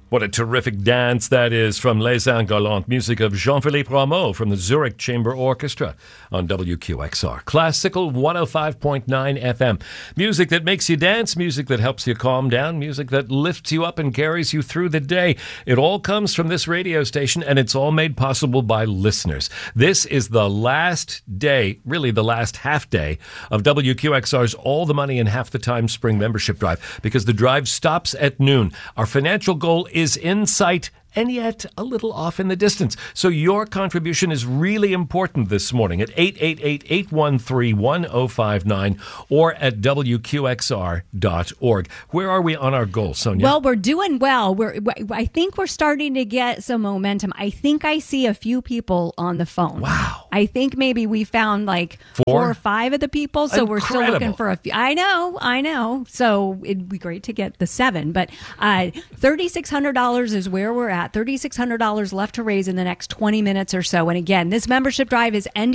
What a terrific dance that is from Les Ingalantes, music of Jean-Philippe Rameau from the Zurich Chamber Orchestra on WQXR. Classical 105.9 FM. Music that makes you dance, music that helps you calm down, music that lifts you up and carries you through the day. It all comes from this radio station, and it's all made possible by listeners. This is the last day, really the last half day, of WQXR's All the Money in Half the Time Spring Membership Drive, because the drive stops at noon. Our financial goal is in sight, and yet a little off in the distance. So your contribution is really important this morning at 888-813-1059 or at WQXR.org. Where are we on our goal, Sonia? Well, we're doing well. I think we're starting to get some momentum. I think I see a few people on the phone. Wow. I think maybe we found like four or five of the people. So Incredible. We're still looking for a few. I know. So it'd be great to get the 7. But $3,600 is where we're at. $3,600 left to raise in the next 20 minutes or so. And again, this membership drive is ending